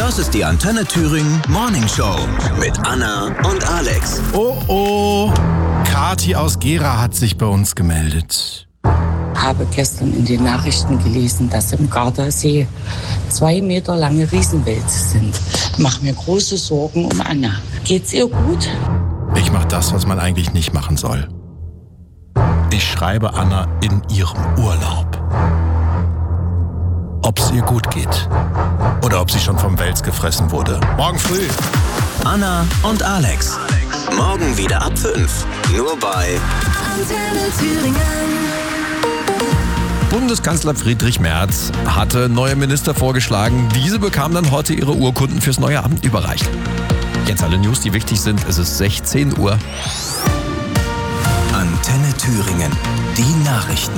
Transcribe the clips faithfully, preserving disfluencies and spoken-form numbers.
Das ist die Antenne Thüringen Morning Show mit Anna und Alex. Oh oh, Kathi aus Gera hat sich bei uns gemeldet. Habe gestern in den Nachrichten gelesen, dass im Gardasee zwei Meter lange Riesenwälze sind. Mach mir große Sorgen um Anna. Geht's ihr gut? Ich mache das, was man eigentlich nicht machen soll. Ich schreibe Anna in ihrem Urlaub. Ob es ihr gut geht oder ob sie schon vom Wels gefressen wurde. Morgen früh. Anna und Alex. Morgen wieder ab fünf. Nur bei Antenne Thüringen. Bundeskanzler Friedrich Merz hatte neue Minister vorgeschlagen. Diese bekamen dann heute ihre Urkunden fürs neue Amt überreicht. Jetzt alle News, die wichtig sind. Es ist sechzehn Uhr. Antenne Thüringen. Die Nachrichten.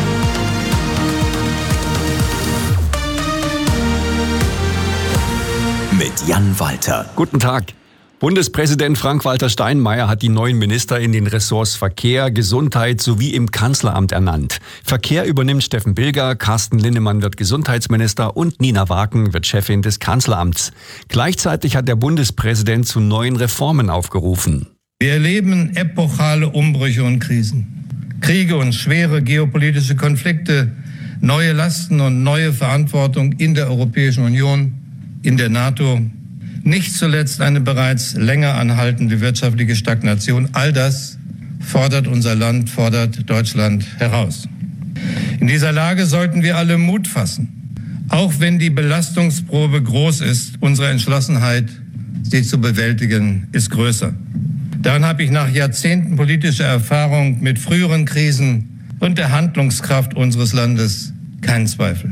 Mit Jan Walter. Guten Tag. Bundespräsident Frank-Walter Steinmeier hat die neuen Minister in den Ressorts Verkehr, Gesundheit sowie im Kanzleramt ernannt. Verkehr übernimmt Steffen Bilger, Carsten Linnemann wird Gesundheitsminister und Nina Waken wird Chefin des Kanzleramts. Gleichzeitig hat der Bundespräsident zu neuen Reformen aufgerufen. Wir erleben epochale Umbrüche und Krisen. Kriege und schwere geopolitische Konflikte, neue Lasten und neue Verantwortung in der Europäischen Union, in der NATO. Nicht zuletzt eine bereits länger anhaltende wirtschaftliche Stagnation. All das fordert unser Land, fordert Deutschland heraus. In dieser Lage sollten wir alle Mut fassen. Auch wenn die Belastungsprobe groß ist, unsere Entschlossenheit, sie zu bewältigen, ist größer. Daran habe ich nach Jahrzehnten politischer Erfahrung mit früheren Krisen und der Handlungskraft unseres Landes keinen Zweifel.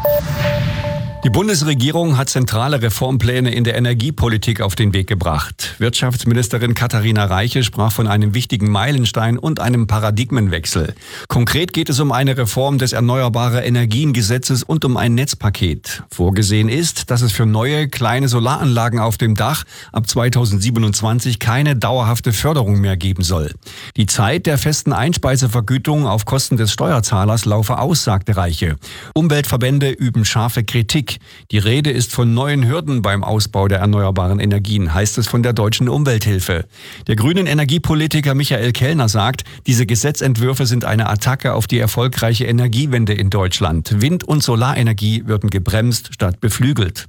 Die Bundesregierung hat zentrale Reformpläne in der Energiepolitik auf den Weg gebracht. Wirtschaftsministerin Katharina Reiche sprach von einem wichtigen Meilenstein und einem Paradigmenwechsel. Konkret geht es um eine Reform des Erneuerbare Energien-Gesetzes und um ein Netzpaket. Vorgesehen ist, dass es für neue kleine Solaranlagen auf dem Dach ab zweitausendsiebenundzwanzig keine dauerhafte Förderung mehr geben soll. Die Zeit der festen Einspeisevergütung auf Kosten des Steuerzahlers laufe aus, sagte Reiche. Umweltverbände üben scharfe Kritik. Die Rede ist von neuen Hürden beim Ausbau der erneuerbaren Energien, heißt es von der Deutschen Umwelthilfe. Der grünen Energiepolitiker Michael Kellner sagt, diese Gesetzentwürfe sind eine Attacke auf die erfolgreiche Energiewende in Deutschland. Wind- und Solarenergie würden gebremst statt beflügelt.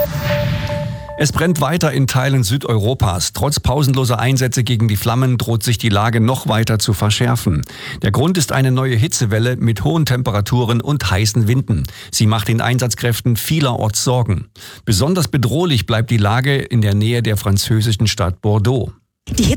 Es brennt weiter in Teilen Südeuropas. Trotz pausenloser Einsätze gegen die Flammen droht sich die Lage noch weiter zu verschärfen. Der Grund ist eine neue Hitzewelle mit hohen Temperaturen und heißen Winden. Sie macht den Einsatzkräften vielerorts Sorgen. Besonders bedrohlich bleibt die Lage in der Nähe der französischen Stadt Bordeaux. Die